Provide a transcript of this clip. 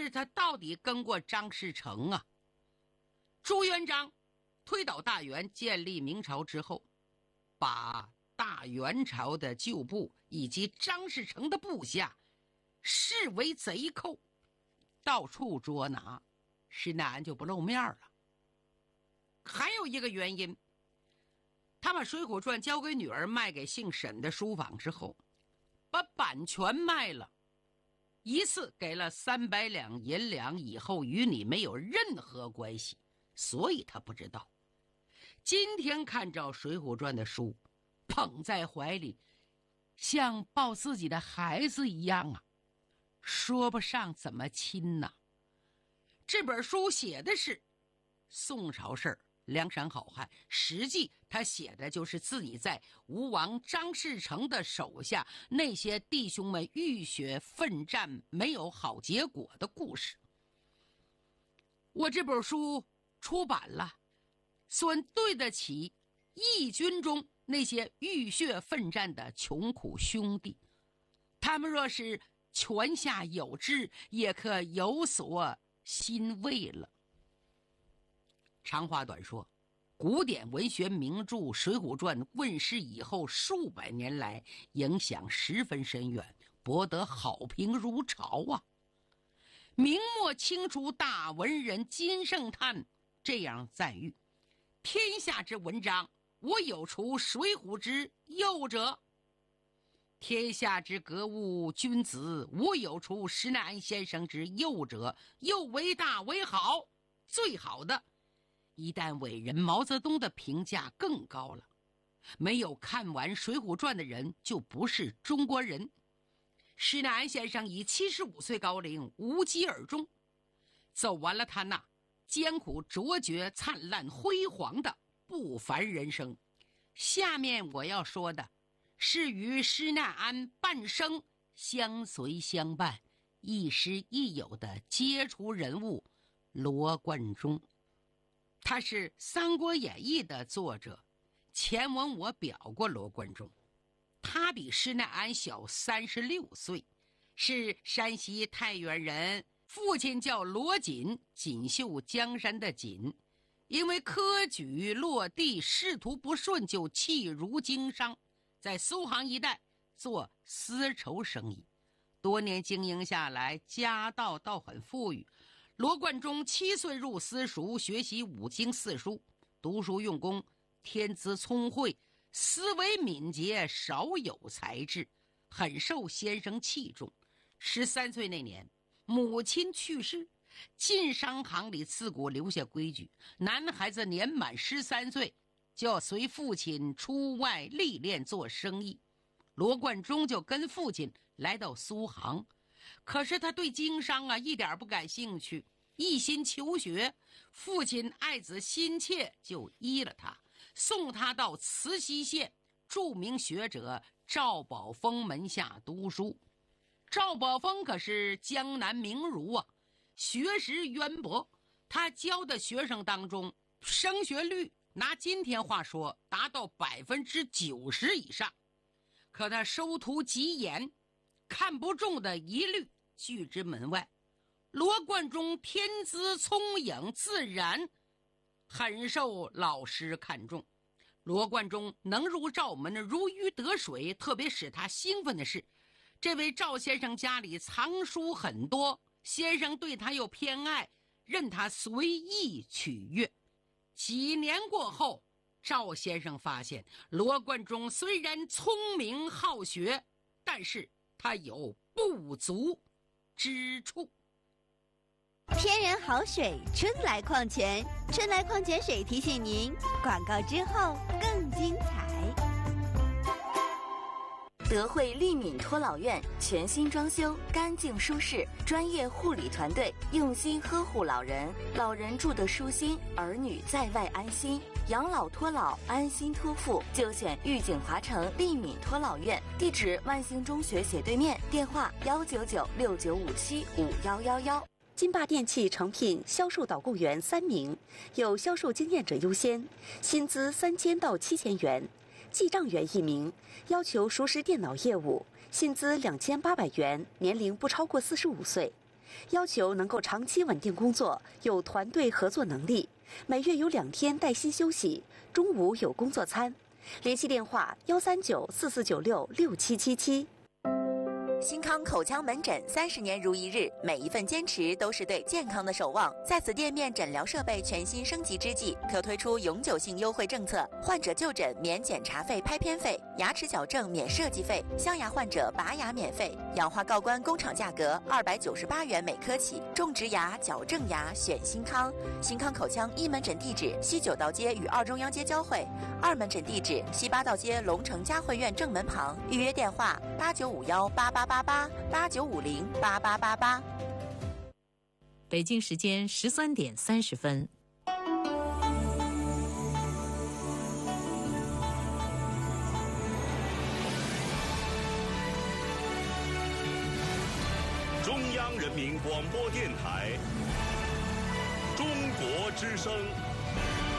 是他到底跟过张士诚啊？朱元璋推倒大元，建立明朝之后，把大元朝的旧部以及张士诚的部下视为贼寇，到处捉拿，施耐庵就不露面了。还有一个原因，他把《水浒传》交给女儿，卖给姓沈的书坊之后，把版权卖了，一次给了300两银两，以后与你没有任何关系，所以他不知道。今天看着《水浒传》的书，捧在怀里，像抱自己的孩子一样啊，说不上怎么亲呐。这本书写的是宋朝事儿，梁山好汉，实际他写的就是自己在吴王张士诚的手下那些弟兄们浴血奋战没有好结果的故事。我这本书出版了，算对得起义军中那些浴血奋战的穷苦兄弟，他们若是泉下有知，也可有所欣慰了。长话短说，古典文学名著《水浒传》问世以后，数百年来影响十分深远，博得好评如潮啊。明末清初大文人金圣叹这样赞誉：天下之文章，我有除水浒之右者；天下之格物君子，我有除施耐庵先生之右者。又为大为好，最好的一旦伟人毛泽东的评价更高了。没有看完《水浒传》的人就不是中国人。施耐庵先生以75岁高龄无疾而终，走完了他那艰苦卓绝、灿烂辉煌的不凡人生。下面我要说的是与施耐庵半生相随相伴、亦师亦友的杰出人物罗贯中。他是《三国演义》的作者，前文我表过罗贯中。他比施耐庵小36岁，是山西太原人，父亲叫罗锦，锦绣江山的锦。因为科举落地，仕途不顺，就弃儒经商，在苏杭一带做丝绸生意。多年经营下来，家道倒很富裕。罗贯中7岁入私塾，学习5经4书，读书用功，天资聪慧，思维敏捷，少有才智，很受先生器重。13岁那年，母亲去世，晋商行里自古留下规矩，男孩子年满13岁就要随父亲出外历练做生意。罗贯中就跟父亲来到苏杭，可是他对经商一点不感兴趣，一心求学。父亲爱子心切，就依了他，送他到慈溪县著名学者赵宝峰门下读书。赵宝峰可是江南名儒啊，学识渊博。他教的学生当中，升学率拿今天话说达到90%以上。可他收徒极严，看不中的一律拒之门外。罗贯中天资聪颖自然，很受老师看重。罗贯中能入赵门，如鱼得水。特别使他兴奋的是，这位赵先生家里藏书很多，先生对他又偏爱，任他随意取阅。几年过后，赵先生发现罗贯中虽然聪明好学，但是他有不足之处。 天然好水，春来矿泉，春来矿泉水提醒您，广告之后更精彩。 德惠利敏托老院全新装修，干净舒适，专业护理团队用心呵护老人，老人住得舒心，儿女在外安心。养老托老，安心托付，就选玉景华城利敏托老院，地址万兴中学斜对面，电话19969575111。 金霸电器诚聘销售导购员3名，有销售经验者优先，薪资3000到7000元；记账员1名，要求熟识电脑业务，薪资2800元，年龄不超过45岁。 要求能够长期稳定工作，有团队合作能力，每月有2天带薪休息，中午有工作餐。联系电话13944966777。 新康口腔门诊30年如一日，每一份坚持都是对健康的守望。在此店面诊疗设备全新升级之际，特推出永久性优惠政策：患者就诊免检查费、拍片费；牙齿矫正免设计费；镶牙患者拔牙免费；氧化锆关工厂价格298元每颗起。种植牙、矫正牙选新康。新康口腔1门诊地址西九道街与2中央街交汇，2门诊地址西8道街龙城嘉汇苑正门旁。预约电话8951888889508888。 北京时间13点30分。 中央人民广播电台，中国之声。